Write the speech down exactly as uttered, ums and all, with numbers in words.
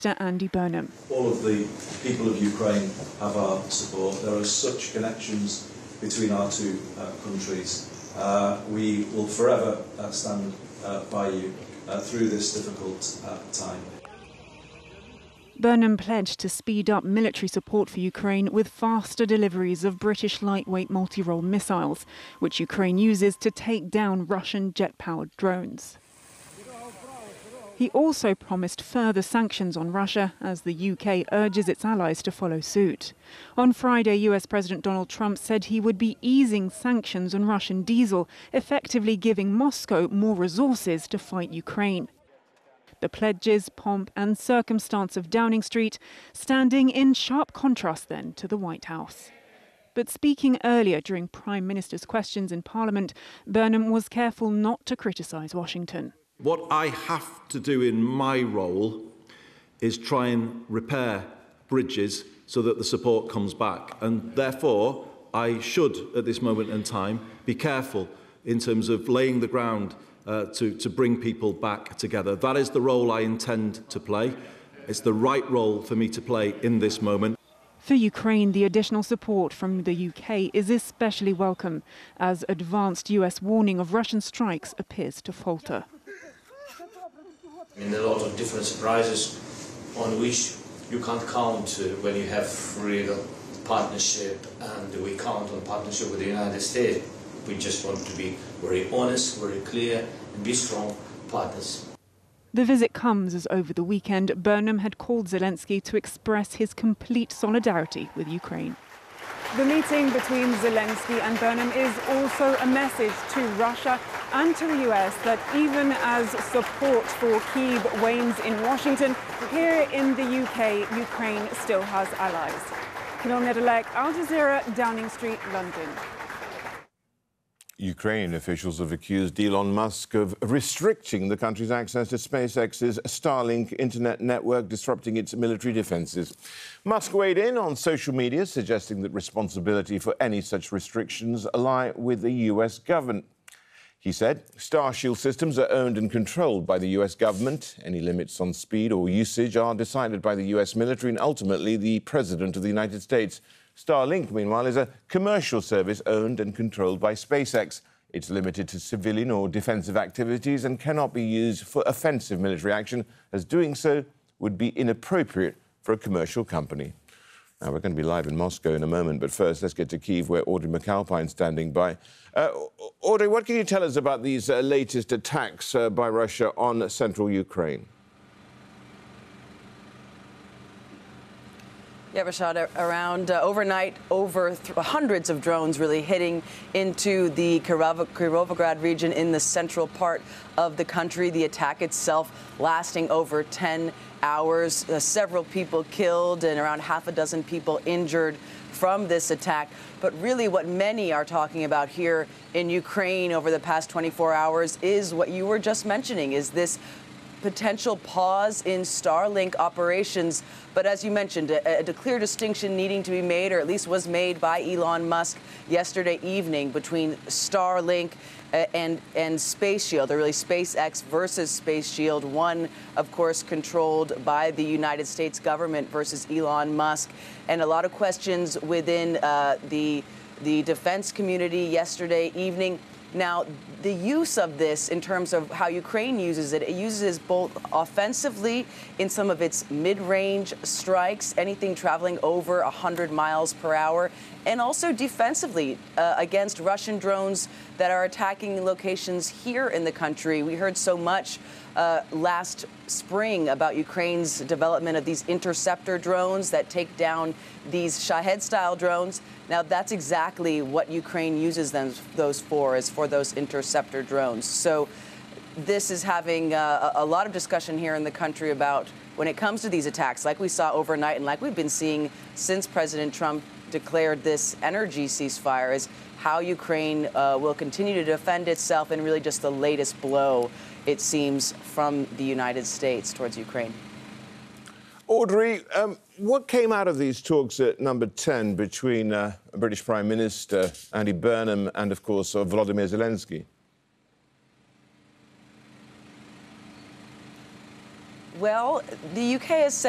Andy Burnham. All of the people of Ukraine have our support. There are such connections between our two uh, countries. Uh, we will forever uh, stand uh, by you uh, through this difficult uh, time. Burnham pledged to speed up military support for Ukraine with faster deliveries of British lightweight multi-role missiles, which Ukraine uses to take down Russian jet-powered drones. He also promised further sanctions on Russia as the U K urges its allies to follow suit. On Friday, U S President Donald Trump said he would be easing sanctions on Russian diesel, effectively giving Moscow more resources to fight Ukraine. The pledges, pomp and circumstance of Downing Street standing in sharp contrast then to the White House. But speaking earlier during Prime Minister's questions in Parliament, Burnham was careful not to criticise Washington. What I have to do in my role is try and repair bridges so that the support comes back. And therefore, I should, at this moment in time, be careful in terms of laying the ground uh, to, to bring people back together. That is the role I intend to play. It's the right role for me to play in this moment. For Ukraine, the additional support from the U K is especially welcome, as advanced U S warning of Russian strikes appears to falter. I mean, there are a lot of different surprises on which you can't count uh, when you have real partnership, and we count on partnership with the United States. We just want to be very honest, very clear, and be strong partners. The visit comes as over the weekend, Burnham had called Zelensky to express his complete solidarity with Ukraine. The meeting between Zelensky and Burnham is also a message to Russia and to the U S that even as support for Kyiv wanes in Washington, here in the U K, Ukraine still has allies. Camille Nedelec, Al Jazeera, Downing Street, London. Ukrainian officials have accused Elon Musk of restricting the country's access to SpaceX's Starlink internet network, disrupting its military defences. Musk weighed in on social media, suggesting that responsibility for any such restrictions lie with the U S government. He said Starshield systems are owned and controlled by the U S government. Any limits on speed or usage are decided by the U S military and ultimately the President of the United States. Starlink, meanwhile, is a commercial service owned and controlled by SpaceX. It's limited to civilian or defensive activities and cannot be used for offensive military action, as doing so would be inappropriate for a commercial company. Now, we're going to be live in Moscow in a moment, but first, let's get to Kyiv, where Audrey McAlpine is standing by. Uh, Audrey, what can you tell us about these uh, latest attacks uh, by Russia on central Ukraine? Yeah, Rashad, around uh, overnight, over th hundreds of drones really hitting into the Kirov Kirovograd region in the central part of the country. The attack itself lasting over ten hours. Uh, several people killed and around half a dozen people injured from this attack. But really what many are talking about here in Ukraine over the past twenty-four hours is what you were just mentioning, is this potential pause in Starlink operations. But as you mentioned, a, a clear distinction needing to be made, or at least was made by Elon Musk yesterday evening, between Starlink uh, and, and Space Shield, or really SpaceX versus Space Shield, one, of course, controlled by the United States government versus Elon Musk. And a lot of questions within uh, the, the defense community yesterday evening. Now, the use of this in terms of how Ukraine uses it, it uses it both offensively in some of its mid-range strikes, anything traveling over one hundred miles per hour, and also defensively uh, against Russian drones that are attacking locations here in the country. We heard so much uh, last spring about Ukraine's development of these interceptor drones that take down these Shahed-style drones. Now, that's exactly what Ukraine uses them, those for, is for those interceptor drones. So this is having uh, a lot of discussion here in the country about when it comes to these attacks, like we saw overnight and like we've been seeing since President Trump declared this energy ceasefire, is how Ukraine uh, will continue to defend itself, and really just the latest blow, it seems, from the United States towards Ukraine. Audrey, um, what came out of these talks at number ten between uh, British Prime Minister Andy Burnham and, of course, uh, Volodymyr Zelensky? Well, the U K has said